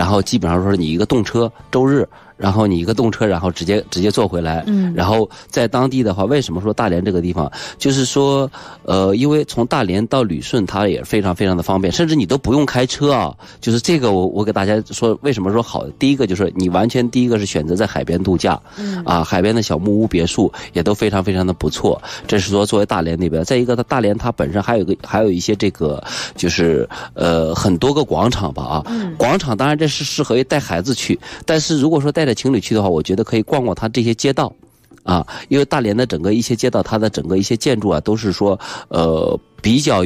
然后基本上说你一个动车，周日。然后你一个动车，然后直接坐回来，然后在当地的话，为什么说大连这个地方，就是说，因为从大连到旅顺，它也非常非常的方便，甚至你都不用开车啊。就是这个我给大家说，为什么说好？第一个就是你完全第一个是选择在海边度假，海边的小木屋别墅也都非常非常的不错。这是说作为大连那边，再一个，大连它本身还有一些这个就是很多个广场吧啊，广场当然这是适合于带孩子去，但是如果说带着情侣去的话，我觉得可以逛逛它这些街道，因为大连的整个一些街道，它的整个一些建筑啊，都是说比较